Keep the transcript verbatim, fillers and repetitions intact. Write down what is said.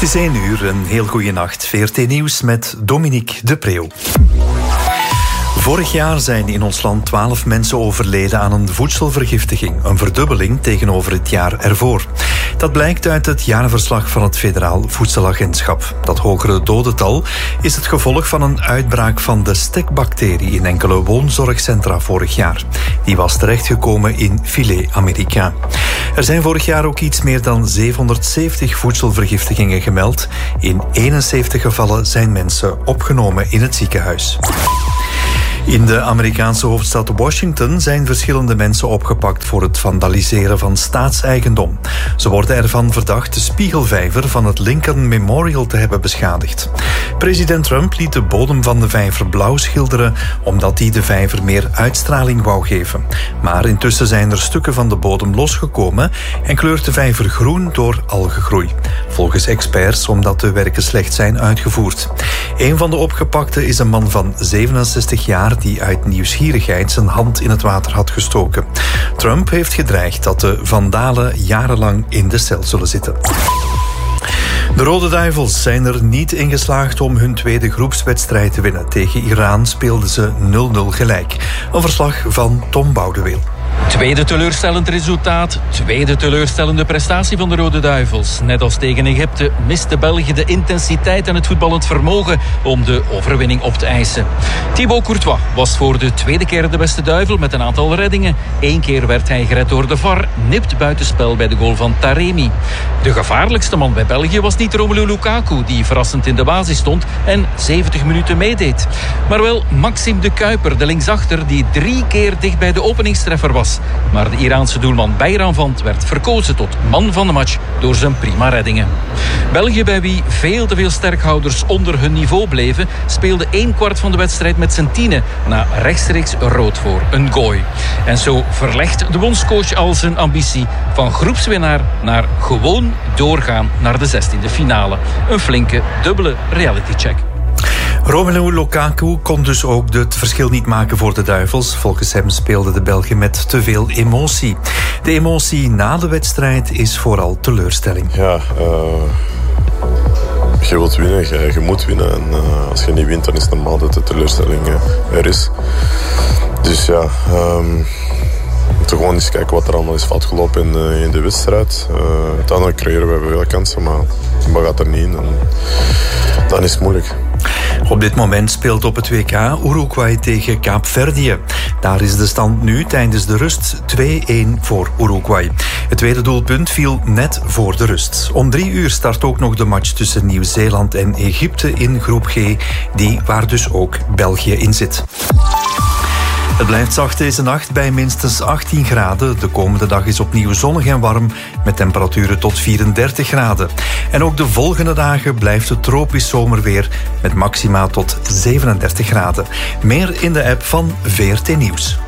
is één uur, een heel goede nacht. V R T Nieuws met Dominique de Preeuw. Vorig jaar zijn in ons land twaalf mensen overleden aan een voedselvergiftiging. Een verdubbeling tegenover het jaar ervoor. Dat blijkt uit het jaarverslag van het Federaal Voedselagentschap. Dat hogere dodental is het gevolg van een uitbraak van de stekbacterie in enkele woonzorgcentra vorig jaar. Die was terechtgekomen in filet Americain. Er zijn vorig jaar ook iets meer dan zevenhonderdzeventig voedselvergiftigingen gemeld. In eenenzeventig gevallen zijn mensen opgenomen in het ziekenhuis. In de Amerikaanse hoofdstad Washington zijn verschillende mensen opgepakt voor het vandaliseren van staatseigendom. Ze worden ervan verdacht de spiegelvijver van het Lincoln Memorial te hebben beschadigd. President Trump liet de bodem van de vijver blauw schilderen omdat hij de vijver meer uitstraling wou geven. Maar intussen zijn er stukken van de bodem losgekomen en kleurt de vijver groen door algengroei. Volgens experts omdat de werken slecht zijn uitgevoerd. Een van de opgepakten is een man van zevenenzestig jaar die uit nieuwsgierigheid zijn hand in het water had gestoken. Trump heeft gedreigd dat de vandalen jarenlang in de cel zullen zitten. De Rode Duivels zijn er niet in geslaagd om hun tweede groepswedstrijd te winnen. Tegen Iran speelden ze nul nul gelijk. Een verslag van Tom Boudeweel. Tweede teleurstellend resultaat, tweede teleurstellende prestatie van de Rode Duivels. Net als tegen Egypte miste België de intensiteit en het voetballend vermogen om de overwinning op te eisen. Thibaut Courtois was voor de tweede keer de beste duivel met een aantal reddingen. Eén keer werd hij gered door de V A R, nipt buitenspel bij de goal van Taremi. De gevaarlijkste man bij België was niet Romelu Lukaku, die verrassend in de basis stond en zeventig minuten meedeed. Maar wel Maxime de Kuiper, de linksachter, die drie keer dicht bij de openingstreffer was. Maar de Iraanse doelman Bayramvand werd verkozen tot man van de match door zijn prima reddingen. België, bij wie veel te veel sterkhouders onder hun niveau bleven, speelde één kwart van de wedstrijd met zijn tienen na rechtstreeks rood voor een gooi. En zo verlegt de bondscoach al zijn ambitie van groepswinnaar naar gewoon doorgaan naar de zestiende finale. Een flinke dubbele realitycheck. Romelu Lukaku kon dus ook het verschil niet maken voor de Duivels. Volgens hem speelden de Belgen met te veel emotie. De emotie na de wedstrijd is vooral teleurstelling. Ja, uh, je wilt winnen, je, je moet winnen. En uh, als je niet wint, dan is het normaal dat de teleurstelling uh, er is. Dus ja, um, we moeten gewoon eens kijken wat er allemaal is fout gelopen in, uh, in de wedstrijd. Uh, uiteindelijk creëren we wel kansen, maar dat gaat er niet in. En dan is het moeilijk. Op dit moment speelt op het W K Uruguay tegen Kaapverdië. Daar is de stand nu tijdens de rust twee-één voor Uruguay. Het tweede doelpunt viel net voor de rust. Om drie uur start ook nog de match tussen Nieuw-Zeeland en Egypte in groep G, die waar dus ook België in zit. Het blijft zacht deze nacht bij minstens achttien graden. De komende dag is opnieuw zonnig en warm met temperaturen tot vierendertig graden. En ook de volgende dagen blijft het tropisch zomerweer met maxima tot zevenendertig graden. Meer in de app van V R T Nieuws.